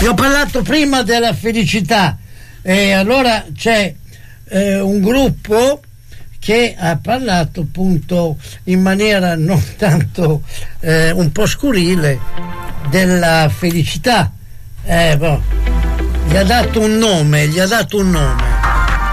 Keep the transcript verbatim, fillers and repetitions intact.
Vi ho parlato prima della felicità e allora c'è eh, un gruppo che ha parlato appunto in maniera non tanto eh, un po' scurile della felicità. Eh, boh, gli ha dato un nome, gli ha dato un nome.